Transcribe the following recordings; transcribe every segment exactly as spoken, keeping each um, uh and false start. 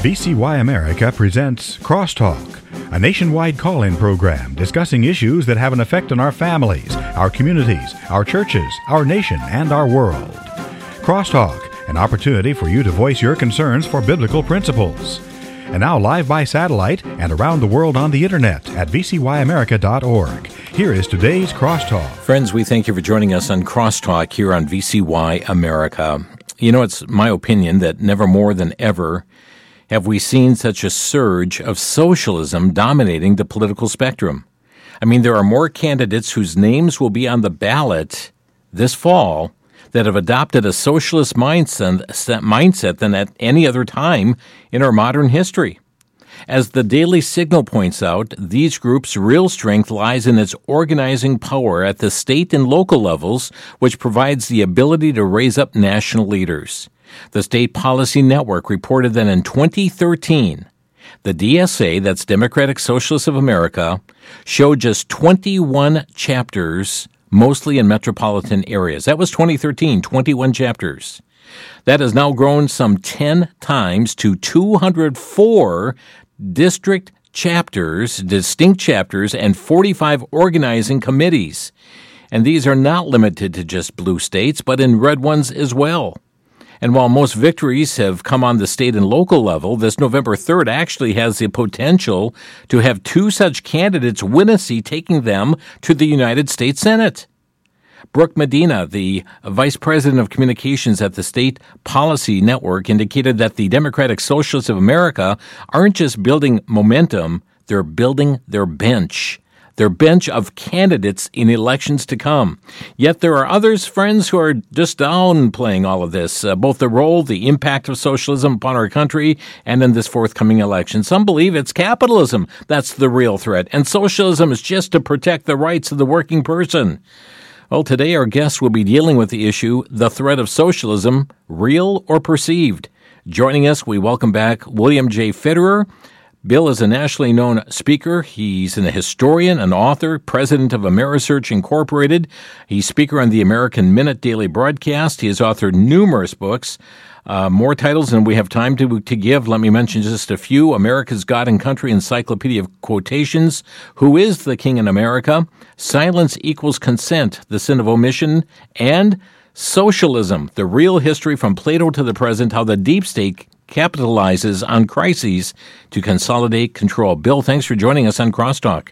V C Y America presents Crosstalk, a nationwide call-in program discussing issues that have an effect on our families, our communities, our churches, our nation, and our world. Crosstalk, an opportunity for you to voice your concerns for biblical principles. And now live by satellite and around the world on the internet at v c y america dot org. Here is today's Crosstalk. Friends, we thank you for joining us on Crosstalk here on V C Y America. You know, it's my opinion that never more than ever have we seen such a surge of socialism dominating the political spectrum. I mean, there are more candidates whose names will be on the ballot this fall that have adopted a socialist mindset, mindset than at any other time in our modern history. As the Daily Signal points out, these groups' real strength lies in its organizing power at the state and local levels, which provides the ability to raise up national leaders. The State Policy Network reported that in twenty thirteen, the D S A, that's Democratic Socialists of America, showed just twenty-one chapters, mostly in metropolitan areas. That was twenty thirteen, twenty-one chapters. That has now grown some ten times to two hundred four district chapters, distinct chapters, and forty-five organizing committees. And these are not limited to just blue states, but in red ones as well. And while most victories have come on the state and local level, this November third actually has the potential to have two such candidates win a seat, taking them to the United States Senate. Brooke Medina, the Vice President of Communications at the State Policy Network, indicated that the Democratic Socialists of America aren't just building momentum, they're building their bench. Their bench of candidates in elections to come. Yet there are others, friends, who are just downplaying all of this, uh, both the role, the impact of socialism upon our country, and in this forthcoming election. Some believe it's capitalism that's the real threat, and socialism is just to protect the rights of the working person. Well, today our guest will be dealing with the issue, the threat of socialism, real or perceived. Joining us, we welcome back William J. Federer. Bill is a nationally known speaker. He's a historian, an author, president of Amerisearch Incorporated. He's speaker on the American Minute daily broadcast. He has authored numerous books, uh, more titles than we have time to, to give. Let me mention just a few. America's God and Country Encyclopedia of Quotations, Who is the King in America? Silence Equals Consent, The Sin of Omission, and Socialism, The Real History from Plato to the Present, How the Deep State capitalizes on crises to consolidate control. Bill, thanks for joining us on Crosstalk.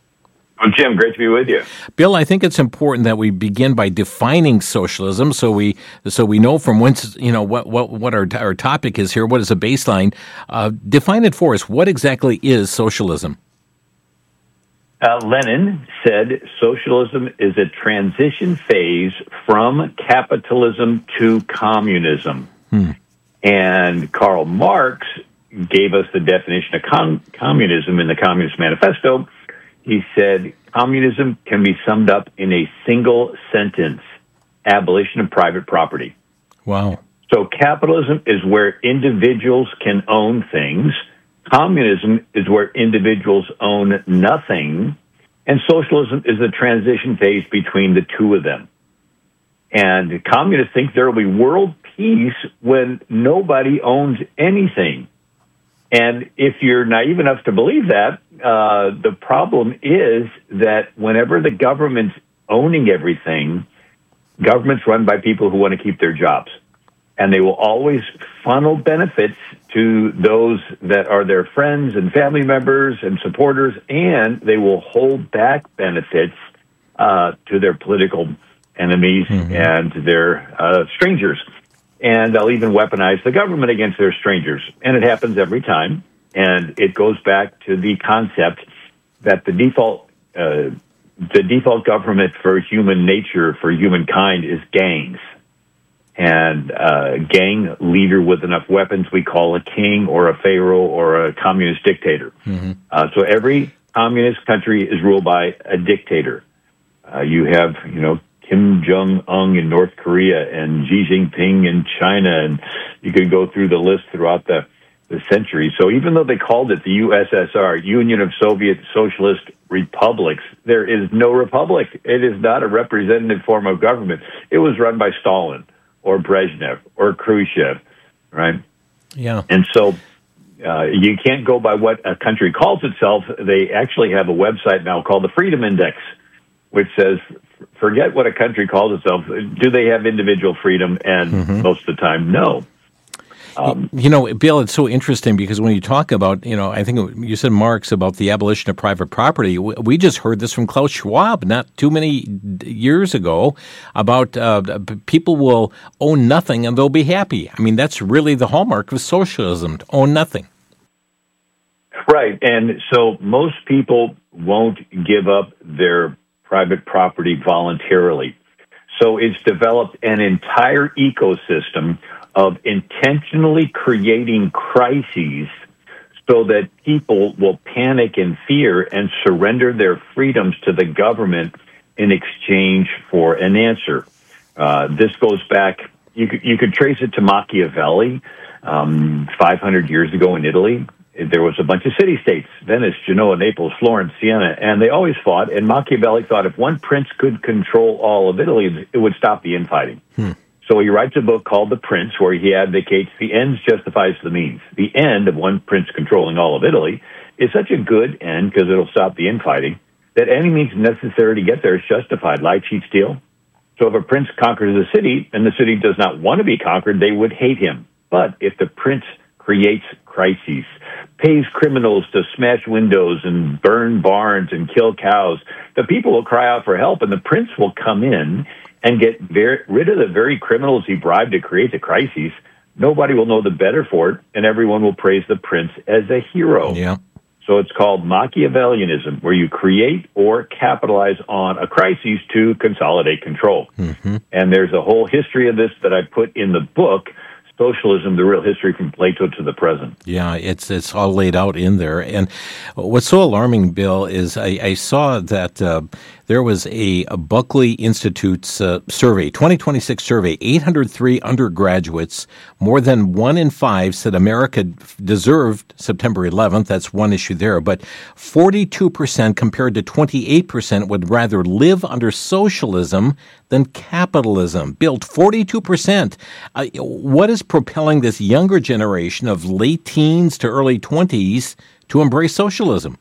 Oh, Jim, great to be with you. Bill, I think it's important that we begin by defining socialism, so we so we know from whence, you know, what what what our our topic is here. What is a baseline? Uh, define it for us. What exactly is socialism? Uh, Lenin said socialism is a transition phase from capitalism to communism. Hmm. And Karl Marx gave us the definition of com- communism in the Communist Manifesto. He said, communism can be summed up in a single sentence, abolition of private property. Wow. So capitalism is where individuals can own things. Communism is where individuals own nothing. And socialism is the transition phase between the two of them. And communists think there will be world peace when nobody owns anything. And if you're naive enough to believe that, uh, the problem is that whenever the government's owning everything, government's run by people who want to keep their jobs. And they will always funnel benefits to those that are their friends and family members and supporters, and they will hold back benefits uh, to their political enemies mm-hmm. and their uh, strangers. And they'll even weaponize the government against their strangers. And it happens every time. And it goes back to the concept that the default uh, the default government for human nature, for humankind, is gangs. And a gang leader with enough weapons we call a king or a pharaoh or a communist dictator. Mm-hmm. Uh, so every communist country is ruled by a dictator. Uh, you have, you know, Kim Jong-un in North Korea and Xi Jinping in China, and you could go through the list throughout the, the century. So even though they called it the U S S R, Union of Soviet Socialist Republics, there is no republic. It is not a representative form of government. It was run by Stalin or Brezhnev or Khrushchev, right? Yeah. And so uh, you can't go by what a country calls itself. They actually have a website now called the Freedom Index, which says, forget what a country calls itself. Do they have individual freedom? And mm-hmm. most of the time, no. Um, you know, Bill, it's so interesting because when you talk about, you know, I think you said, Marx, about the abolition of private property. We just heard this from Klaus Schwab not too many years ago about uh, people will own nothing and they'll be happy. I mean, that's really the hallmark of socialism, to own nothing. Right. And so most people won't give up their private property voluntarily. So it's developed an entire ecosystem of intentionally creating crises so that people will panic and fear and surrender their freedoms to the government in exchange for an answer. Uh, this goes back, you could, you could trace it to Machiavelli. Um, five hundred years ago in Italy, there was a bunch of city-states, Venice, Genoa, Naples, Florence, Siena, and they always fought. And Machiavelli thought if one prince could control all of Italy, it would stop the infighting. Hmm. So he writes a book called The Prince, where he advocates the ends justifies the means. The end of one prince controlling all of Italy is such a good end, because it'll stop the infighting, that any means necessary to get there is justified. Lie, cheat, steal. So if a prince conquers a city, and the city does not want to be conquered, they would hate him. But if the prince creates crises, pays criminals to smash windows and burn barns and kill cows, the people will cry out for help, and the prince will come in and get very, rid of the very criminals he bribed to create the crises. Nobody will know the better for it, and everyone will praise the prince as a hero. Yeah. So it's called Machiavellianism, where you create or capitalize on a crisis to consolidate control. Mm-hmm. And there's a whole history of this that I put in the book, Socialism, the Real History from Plato to the Present. Yeah, it's it's all laid out in there. And what's so alarming, Bill, is I, I saw that uh, there was a, a Buckley Institute's uh, survey, twenty twenty-six survey, eight hundred three undergraduates, more than one in five said America deserved September eleventh. That's one issue there. But forty-two percent compared to twenty-eight percent would rather live under socialism than capitalism. Bill, forty-two percent. Uh, what is propelling this younger generation of late teens to early twenties to embrace socialism?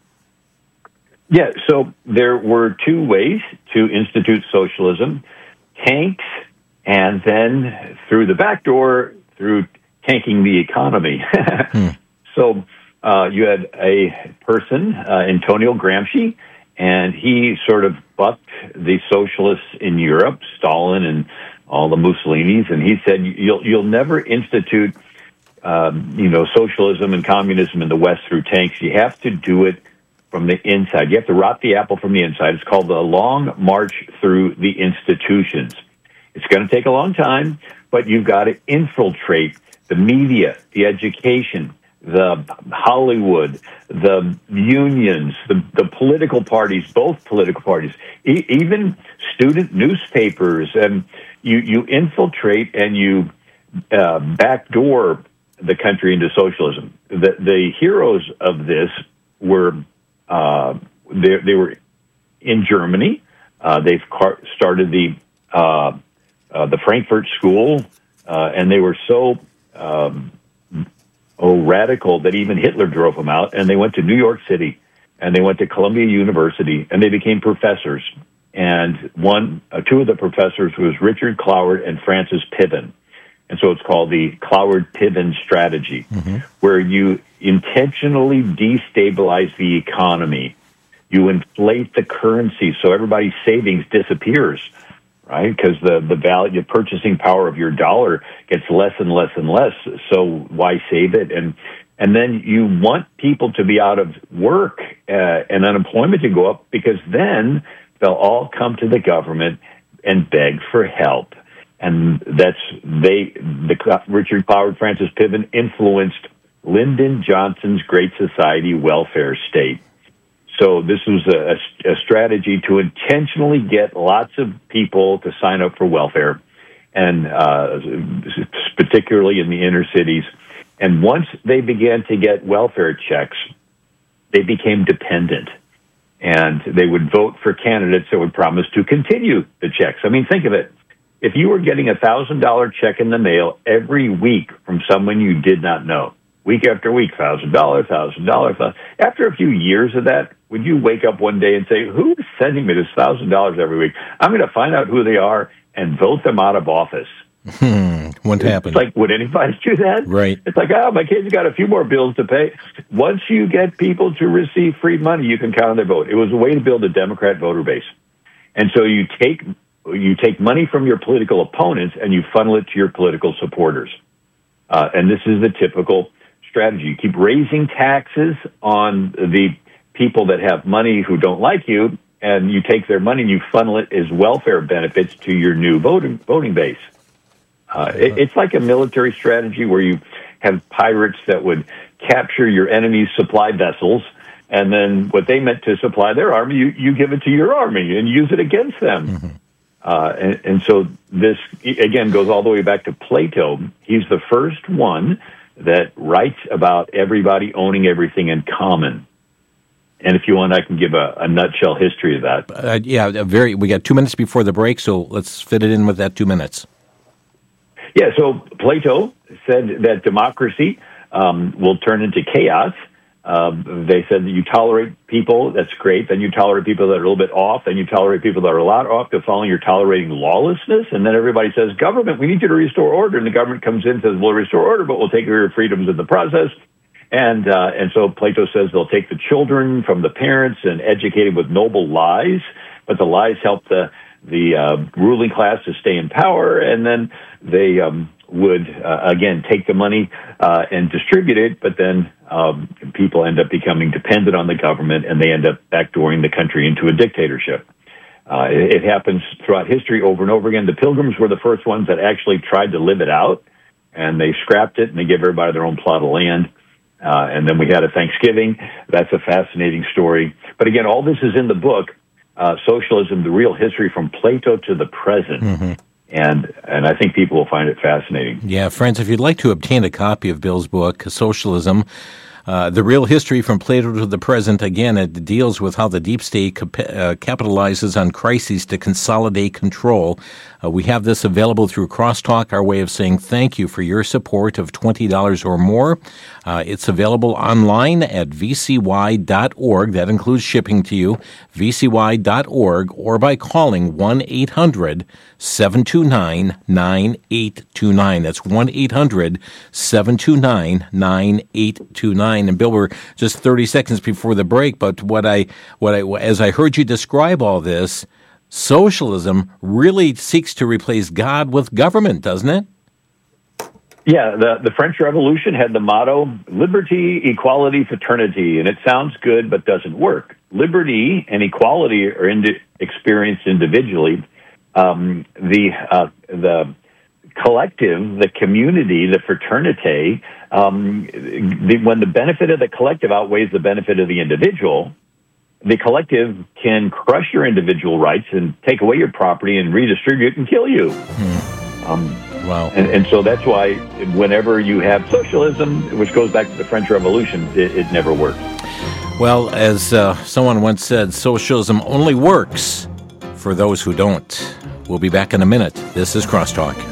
Yeah, so there were two ways to institute socialism, tanks, and then through the back door, through tanking the economy. hmm. So uh, you had a person, uh, Antonio Gramsci, and he sort of bucked the socialists in Europe, Stalin and all the Mussolinis, and he said, you'll you'll never institute, um, you know, socialism and communism in the West through tanks. You have to do it from the inside. You have to rot the apple from the inside. It's called the long march through the institutions. It's going to take a long time, but you've got to infiltrate the media, the education, the Hollywood, the unions, the, the political parties, both political parties, e- even student newspapers. And you, you infiltrate and you uh, backdoor the country into socialism. The, the heroes of this were uh, they, they were in Germany. Uh, they've car- started the uh, uh, the Frankfurt School, uh, and they were so um, oh radical that even Hitler drove them out. And they went to New York City, and they went to Columbia University, and they became professors. And one, uh, two of the professors was Richard Cloward and Francis Piven. And so it's called the Cloward-Piven strategy, mm-hmm. where you intentionally destabilize the economy. You inflate the currency so everybody's savings disappears, right? Because the, the value, the purchasing power of your dollar gets less and less and less. So why save it? And and then you want people to be out of work uh, and unemployment to go up, because then they'll all come to the government and beg for help. And that's they. The Richard Cloward, Francis Piven influenced Lyndon Johnson's Great Society welfare state. So this was a, a strategy to intentionally get lots of people to sign up for welfare, and uh, particularly in the inner cities. And once they began to get welfare checks, they became dependent, and they would vote for candidates that would promise to continue the checks. I mean, think of it. If you were getting a one thousand dollars check in the mail every week from someone you did not know, week after week, one thousand dollars, one thousand dollars. After a few years of that, would you wake up one day and say, who's sending me this one thousand dollars every week? I'm going to find out who they are and vote them out of office. Hmm. What happened? It's like, would anybody do that? Right. It's like, oh, my kids got a few more bills to pay. Once you get people to receive free money, you can count on their vote. It was a way to build a Democrat voter base. And so you take you take money from your political opponents and you funnel it to your political supporters. Uh, and this is the typical strategy. You keep raising taxes on the people that have money who don't like you, and you take their money and you funnel it as welfare benefits to your new voting voting base. Uh, it, it's like a military strategy where you have pirates that would capture your enemy's supply vessels, and then what they meant to supply their army, you, you give it to your army and use it against them. Mm-hmm. Uh, and, and so this, again, goes all the way back to Plato. He's the first one that writes about everybody owning everything in common. And if you want, I can give a, a nutshell history of that. Uh, yeah, a very. We got two minutes before the break, so let's fit it in with that two minutes. Yeah, so Plato said that democracy um, will turn into chaos. Um, they said that you tolerate people, that's great. Then you tolerate people that are a little bit off. Then you tolerate people that are a lot off. To following, you're tolerating lawlessness. And then everybody says, government, we need you to restore order. And the government comes in and says, we'll restore order, but we'll take away your freedoms in the process. And uh, and so Plato says they'll take the children from the parents and educate them with noble lies. But the lies help the the uh, ruling class to stay in power, and then they um, would, uh, again, take the money uh, and distribute it, but then um, people end up becoming dependent on the government, and they end up backdooring the country into a dictatorship. Uh, it, it happens throughout history over and over again. The Pilgrims were the first ones that actually tried to live it out, and they scrapped it, and they gave everybody their own plot of land. Uh, and then we had a Thanksgiving. That's a fascinating story. But again, all this is in the book, Uh, Socialism, the Real History from Plato to the Present. Mm-hmm. And and I think people will find it fascinating. Yeah, friends, if you'd like to obtain a copy of Bill's book, Socialism, uh, The Real History from Plato to the Present, again, it deals with how the deep state cap- uh, capitalizes on crises to consolidate control. Uh, we have this available through Crosstalk, our way of saying thank you for your support of twenty dollars or more. Uh, it's available online at v c y dot org. That includes shipping to you, v c y dot org, or by calling one eight hundred seven two nine nine eight two nine. That's one eight hundred seven two nine nine eight two nine. And Bill, we're just thirty seconds before the break, but what I, what I, as I heard you describe all this, socialism really seeks to replace God with government, doesn't it? Yeah, the, the French Revolution had the motto, liberty, equality, fraternity, and it sounds good but doesn't work. Liberty and equality are indi- experienced individually. Um, the uh, the collective, the community, the fraternity, um, the, when the benefit of the collective outweighs the benefit of the individual, the collective can crush your individual rights and take away your property and redistribute and kill you. Hmm. Um, wow. And, and so that's why whenever you have socialism, which goes back to the French Revolution, it, it never works. Well, as uh, someone once said, socialism only works for those who don't. We'll be back in a minute. This is Crosstalk.